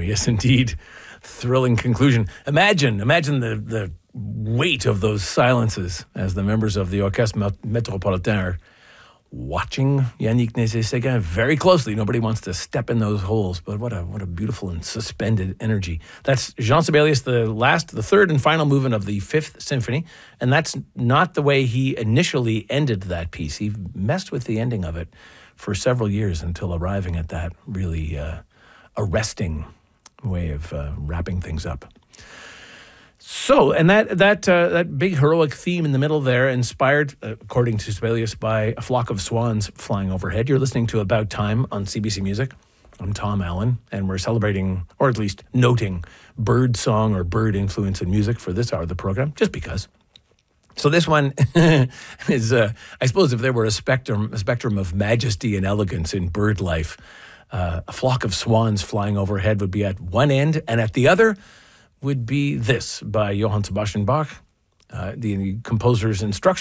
yes, indeed. Thrilling conclusion. Imagine the weight of those silences as the members of the Orchestre Métropolitain are watching Yannick Nézet-Séguin very closely. Nobody wants to step in those holes, but what a beautiful and suspended energy. That's Jean Sibelius, the third and final movement of the Fifth Symphony, and that's not the way he initially ended that piece. He messed with the ending of it for several years until arriving at that really arresting way of wrapping things up. So, and that big heroic theme in the middle there, inspired, according to Sibelius, by a flock of swans flying overhead. You're listening to About Time on CBC Music. I'm Tom Allen, and we're celebrating, or at least noting, bird song or bird influence in music for this hour of the program, just because. So this one is, I suppose, if there were a spectrum of majesty and elegance in bird life, a flock of swans flying overhead would be at one end, and at the other would be this by Johann Sebastian Bach, the composer's instruction